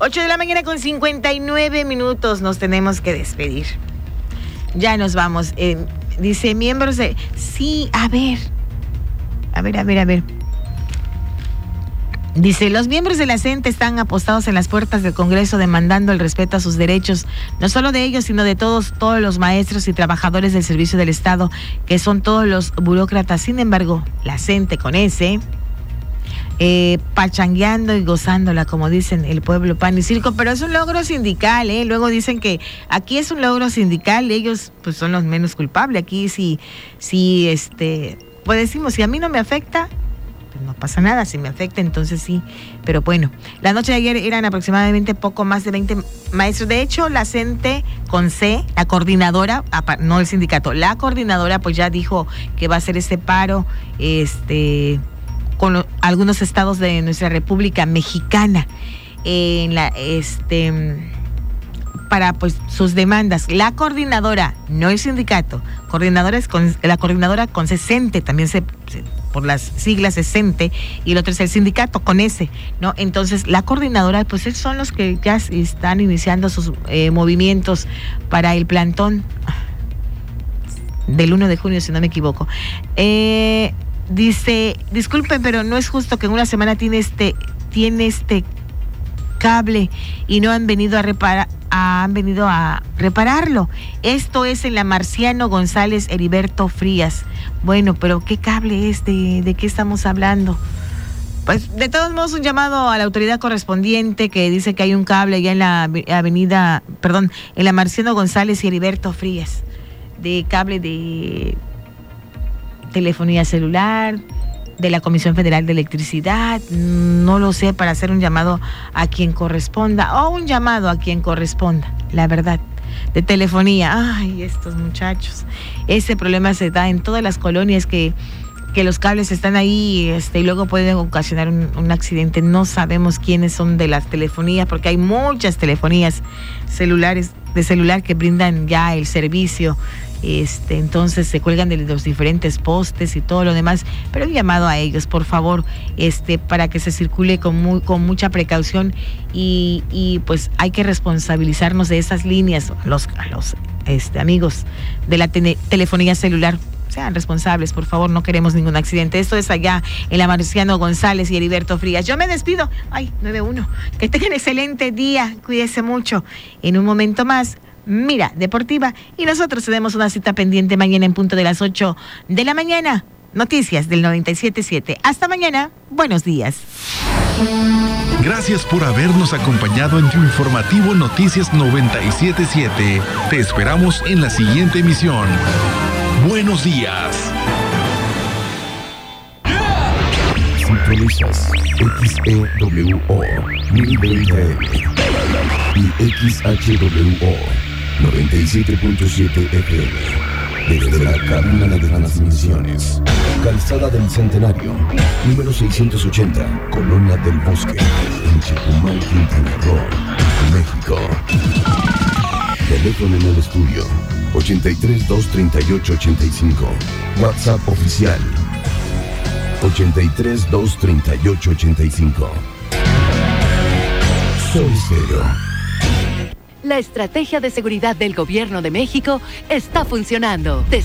8 de la mañana con 59 minutos. Nos tenemos que despedir. Ya nos vamos. Dice, miembros de... Sí, a ver. Dice, los miembros de la CENTE están apostados en las puertas del Congreso demandando el respeto a sus derechos, no solo de ellos, sino de todos los maestros y trabajadores del servicio del Estado, que son todos los burócratas. Sin embargo, la CENTE con ese, pachangueando y gozándola, como dicen el pueblo pan y circo, pero es un logro sindical, Luego dicen que aquí es un logro sindical, ellos pues son los menos culpables. Aquí pues decimos, si a mí no me afecta, pues no pasa nada. Si me afecta, entonces sí. Pero bueno, la noche de ayer eran aproximadamente poco más de 20 maestros. De hecho, la CENTE con C, la coordinadora, no el sindicato, la coordinadora pues ya dijo que va a hacer este paro, con algunos estados de nuestra República Mexicana, para pues sus demandas. La coordinadora, no el sindicato, la coordinadora con CENTE, también por las siglas es CENTE, y el otro es el sindicato con S, ¿no? Entonces, la coordinadora, pues son los que ya están iniciando sus movimientos para el plantón del 1 de junio, si no me equivoco. Dice, disculpen, pero no es justo que en una semana tiene este cable y no han venido a repararlo. Esto es en la Marciano González Heriberto Frías. Bueno, pero ¿qué cable es? ¿De qué estamos hablando? Pues de todos modos un llamado a la autoridad correspondiente que dice que hay un cable ya en la en la Marciano González y Heriberto Frías, de cable de telefonía celular, de la Comisión Federal de Electricidad, no lo sé, para hacer un llamado a quien corresponda, o un llamado a quien corresponda, la verdad, de telefonía. Ay, estos muchachos, ese problema se da en todas las colonias que los cables están ahí, y luego pueden ocasionar un accidente. No sabemos quiénes son de las telefonías, porque hay muchas telefonías de celular que brindan ya el servicio. Entonces se cuelgan de los diferentes postes y todo lo demás, pero un llamado a ellos, por favor, para que se circule con mucha precaución y pues hay que responsabilizarnos de esas líneas. A los amigos de la telefonía celular, sean responsables, por favor, no queremos ningún accidente. Esto es allá en la Marciano González y Heriberto Frías. Yo me despido. 9-1. Que tengan excelente día, cuídese mucho. En un momento más, Mira Deportiva, y nosotros tenemos una cita pendiente mañana en punto de las 8 de la mañana. Noticias del 97.7. Hasta mañana. Buenos días. Gracias por habernos acompañado en tu informativo Noticias 97.7. Te esperamos en la siguiente emisión. Buenos días. Sintonizas XEWO 1020M y XHWO 97.7 FM. Desde la cabina de transmisiones, Calzada del Centenario, número 680, Colonia del Bosque, en Chetumal, Quintana Roo, México. Teléfono en el estudio 83 238 85. WhatsApp oficial 83 238 85. Soy Stereo. La estrategia de seguridad del Gobierno de México está funcionando.